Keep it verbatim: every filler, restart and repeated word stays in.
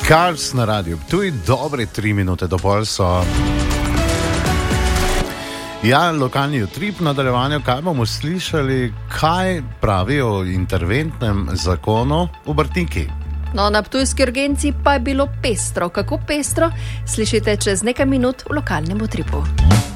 Cars na radiju. Tu je dobre tri minute do pol so. Ja, lokalni utrip nadaljevanju, kaj bomo slišali, kaj pravijo o interventnem zakonu obrtniki. No, na ptujski urgenci pa je bilo pestro. Kako pestro? Slišite čez nekaj minut v lokalnem utripu.